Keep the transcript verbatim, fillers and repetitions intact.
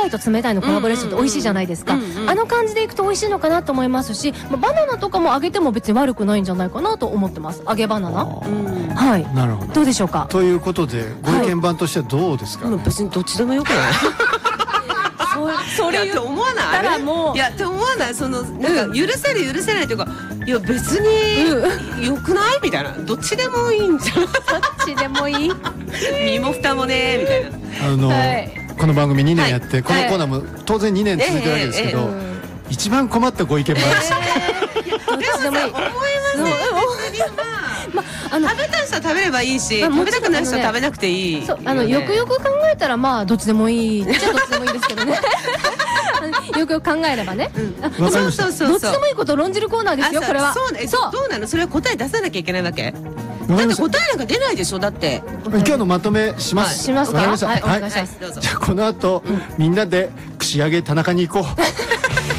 かいと冷たいのコラボレーションって美味しいじゃないですか。あの感じでいくと美味しいのかなと思いますし、まあ、バナナとかも揚げても別に悪くないんじゃないかなと思ってます。揚げバナナ、はい、 なるほど。 どうでしょうか。 ということでご意見番としてはどうですか。 別にどっちでもよくない。それって思わない。いやって思わない。そのなんか許せる許せないというか、いや別に良くないみたいな。どっちでもいいんじゃない。どっちでもいい。 身も蓋もねみたいな。 あのこの番組にねんやってこのコーナーも当然にねん続いてるわけですけど、一番困ったご意見番ですよ。 どっちでもいい。思いますね。 食べたい人は食べればいいし、食べたくない人は食べなくていい。 そう、あのよくよく考えたらまあどっちでもいい。じゃあどっちでもいいですけどね。よくよく考えればね。 そうそうそう。 どっちでもいいことを論じるコーナーですよこれは。 そうね。そうどうなの。それは答え出さなきゃいけないわけ。だって答えなんか出ないでしょ。だって今日のまとめします。 しますか。 はい、 お願いします。 じゃあこの後みんなで串揚げ田中に行こう。